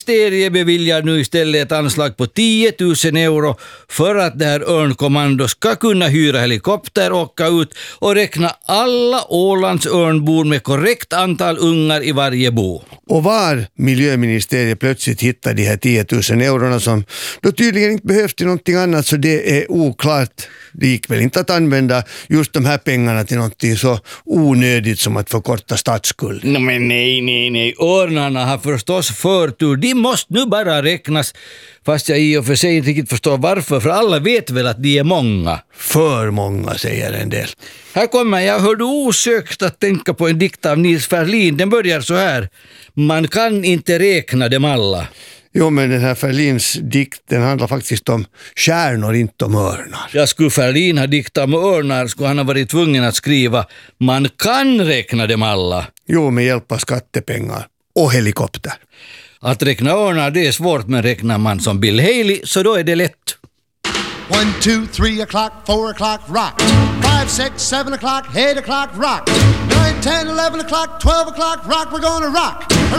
Ministeriet beviljar nu istället ett anslag på 10 000 euro för att det här örnkommando ska kunna hyra helikopter, åka ut och räkna alla Ålands örnbor med korrekt antal ungar i varje bo. Och var miljöministeriet plötsligt hittar de här 10 000 eurona som då tydligen inte behövs till någonting annat, så det är oklart. Det gick väl inte att använda just de här pengarna till någonting så onödigt som att förkorta statsskuld. No, men nej. Örnarna har förstås förtur. De måste nu bara räknas. Fast jag i och för sig inte riktigt förstår varför. För alla vet väl att de är många. För många, säger en del. Här kommer jag hörde osökt att tänka på en dikt av Nils Ferlin. Den börjar så här. Man kan inte räkna dem alla. Jo, men den här Ferlins dikt, den handlar faktiskt om stjärnor, inte om örnar. Jag skulle Ferlin ha diktat om örnar skulle han ha varit tvungen att skriva man kan räkna dem alla. Jo, med hjälp av skattepengar och helikopter. Att räkna örnar det är svårt, men räknar man som Bill Haley så då är det lätt. 1, 2, 3 o'clock, 4 o'clock, rock. 5, 6, 7 o'clock, 8 o'clock, rock. 9, 10, 11 o'clock, 12 o'clock, rock. We're gonna rock